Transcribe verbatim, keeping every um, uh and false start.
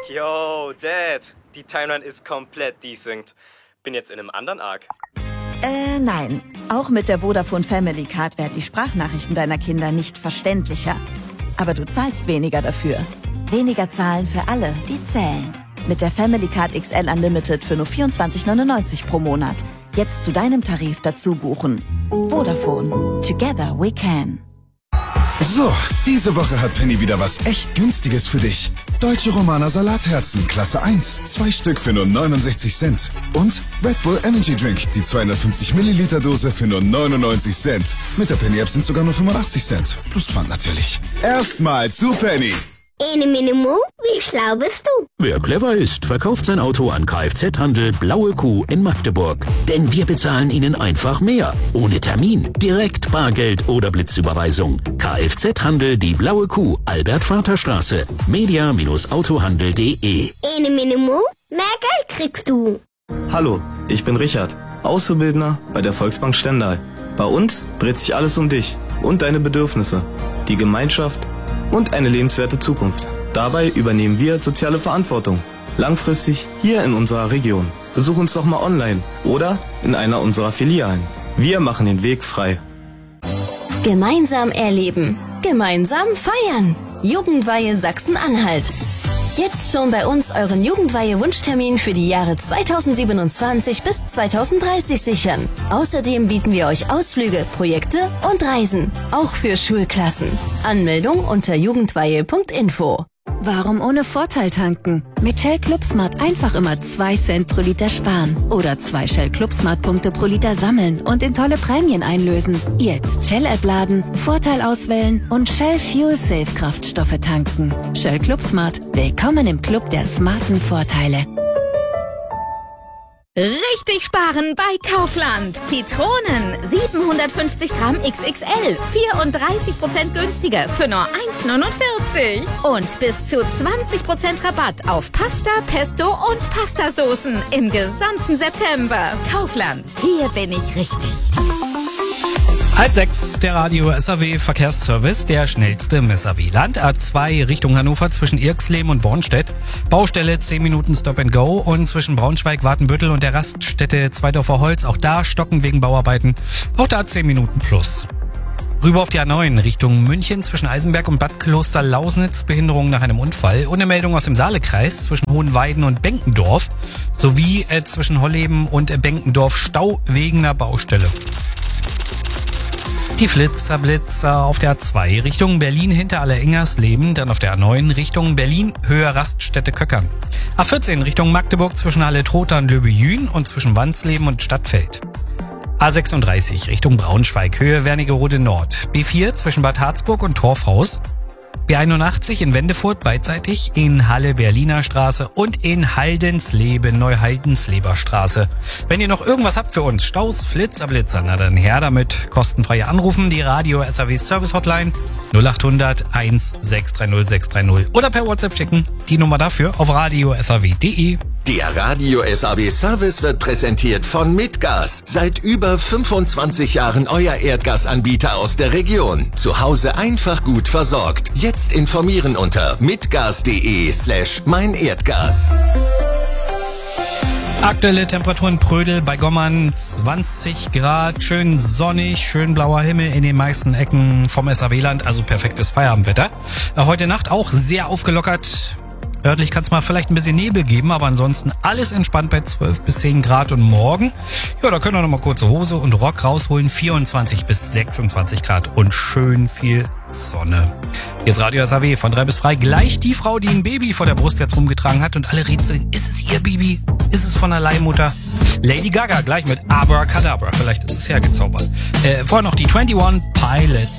Yo, Dad, die Timeline ist komplett desynced. Bin jetzt in einem anderen Arc. Äh, nein. Auch mit der Vodafone Family Card werden die Sprachnachrichten deiner Kinder nicht verständlicher. Aber du zahlst weniger dafür. Weniger zahlen für alle, die zählen. Mit der Family Card X L Unlimited für nur vierundzwanzig neunundneunzig pro Monat. Jetzt zu deinem Tarif dazu buchen. Vodafone. Together we can. So, diese Woche hat Penny wieder was echt Günstiges für dich. Deutsche Romaner Salatherzen, Klasse eins, zwei Stück für nur neunundsechzig Cent. Und Red Bull Energy Drink, die zweihundertfünfzig Milliliter Dose für nur neunundneunzig Cent. Mit der Penny App sind sogar nur fünfundachtzig Cent. Plus Pfand natürlich. Erstmal zu Penny. Ene Minimo, wie schlau bist du? Wer clever ist, verkauft sein Auto an Kfz-Handel Blaue Kuh in Magdeburg. Denn wir bezahlen Ihnen einfach mehr. Ohne Termin, direkt Bargeld oder Blitzüberweisung. Kfz-Handel die Blaue Kuh, Albert-Vater-Straße. media Bindestrich autohandel punkt de. Ene Minimo, mehr Geld kriegst du. Hallo, ich bin Richard, Auszubildender bei der Volksbank Stendal. Bei uns dreht sich alles um dich und deine Bedürfnisse, die Gemeinschaft und eine lebenswerte Zukunft. Dabei übernehmen wir soziale Verantwortung. Langfristig hier in unserer Region. Besuch uns doch mal online oder in einer unserer Filialen. Wir machen den Weg frei. Gemeinsam erleben. Gemeinsam feiern. Jugendweihe Sachsen-Anhalt. Jetzt schon bei uns euren Jugendweihe-Wunschtermin für die Jahre zweitausendsiebenundzwanzig bis zweitausenddreißig sichern. Außerdem bieten wir euch Ausflüge, Projekte und Reisen. Auch für Schulklassen. Anmeldung unter jugendweihe punkt info. Warum ohne Vorteil tanken? Mit Shell ClubSmart einfach immer zwei Cent pro Liter sparen. Oder zwei Shell ClubSmart Punkte pro Liter sammeln und in tolle Prämien einlösen. Jetzt Shell-App laden, Vorteil auswählen und Shell Fuel Safe Kraftstoffe tanken. Shell ClubSmart. Willkommen im Club der smarten Vorteile. Richtig sparen bei Kaufland. Zitronen, siebenhundertfünfzig Gramm X X L, vierunddreißig Prozent günstiger für nur eins neunundvierzig. Und bis zu zwanzig Prozent Rabatt auf Pasta, Pesto und Pastasoßen im gesamten September. Kaufland, hier bin ich richtig. Halb sechs, der Radio S A W Verkehrsservice, der schnellste im S A W-Land. A zwei Richtung Hannover zwischen Irxleben und Bornstedt. Baustelle zehn Minuten Stop and Go. Und zwischen Braunschweig, Watenbüttel und der Raststätte Zweidorfer Holz, auch da stocken wegen Bauarbeiten. Auch da zehn Minuten plus. Rüber auf die A neun Richtung München zwischen Eisenberg und Bad Kloster-Lausnitz, Behinderung nach einem Unfall. Und eine Meldung aus dem Saalekreis zwischen Hohenweiden und Benkendorf sowie äh, zwischen Holleben und äh, Benkendorf Stau wegen einer Baustelle. Die Flitzer, Blitzer auf der A zwei Richtung Berlin hinter Allerengers-Leben, dann auf der A neun Richtung Berlin, Höhe Raststätte Köckern. A vierzehn Richtung Magdeburg zwischen Halle-Trotha und Löbejün und zwischen Wandsleben und Stadtfeld. A sechsunddreißig Richtung Braunschweig, Höhe Wernigerode Nord. B vier zwischen Bad Harzburg und Torfhaus. B einundachtzig in Wendefurt beidseitig, in Halle Berliner Straße und in Haldensleben Neuhaldensleber Straße. Wenn ihr noch irgendwas habt für uns, Staus, Flitzer, Blitzer, na dann her damit. Kostenfreie Anrufen, die Radio S A W Service Hotline null acht hundert eins sechs drei null sechs drei null oder per WhatsApp schicken. Die Nummer dafür auf radio s a w punkt de. Der Radio S A W Service wird präsentiert von Mitgas. Seit über fünfundzwanzig Jahren euer Erdgasanbieter aus der Region. Zu Hause einfach gut versorgt. Jetzt informieren unter mitgas.de slash mein Erdgas. Aktuelle Temperaturen Prödel bei Gommern zwanzig Grad, schön sonnig, schön blauer Himmel in den meisten Ecken vom S A W-Land, also perfektes Feierabendwetter. Heute Nacht auch sehr aufgelockert. Örtlich kann es mal vielleicht ein bisschen Nebel geben, aber ansonsten alles entspannt bei zwölf bis zehn Grad. Und morgen, ja, da können wir noch mal kurze Hose und Rock rausholen, vierundzwanzig bis sechsundzwanzig Grad und schön viel Sonne. Hier ist Radio S A W von drei bis frei. Gleich die Frau, die ein Baby vor der Brust jetzt rumgetragen hat und alle rätseln, ist es ihr Baby? Ist es von der Leihmutter? Lady Gaga gleich mit Abracadabra. Vielleicht ist es hergezaubert. Äh, vorher noch die einundzwanzig Pilots.